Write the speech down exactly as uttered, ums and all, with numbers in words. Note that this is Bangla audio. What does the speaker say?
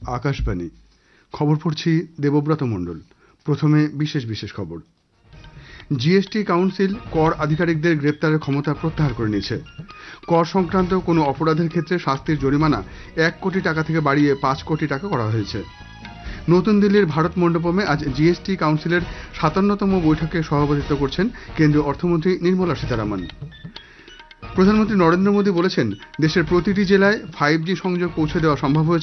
আকাশবাণী খবর পড়ছি দেবব্রত মণ্ডল। প্রথমে বিশেষ বিশেষ খবর। জিএসটি কাউন্সিল কর আধিকারিকদের গ্রেপ্তারের ক্ষমতা প্রত্যাহার করে নিয়েছে। কর সংক্রান্ত কোনো অপরাধের ক্ষেত্রে শাস্তির জরিমানা এক কোটি টাকা থেকে বাড়িয়ে পাঁচ কোটি টাকা করা হয়েছে। নতুন দিল্লির ভারত মণ্ডপমে আজ জিএসটি কাউন্সিলের সাতান্নতম বৈঠকে সভাপতিত্ব করছেন কেন্দ্রীয় অর্থমন্ত্রী নির্মলা সীতারামন। প্রধানমন্ত্রী নরেন্দ্র মোদী বলেছেন, দেশের প্রতিটি জেলায় ফাইভ জি সংযোগ পৌঁছে দেওয়া সম্ভব হয়েছে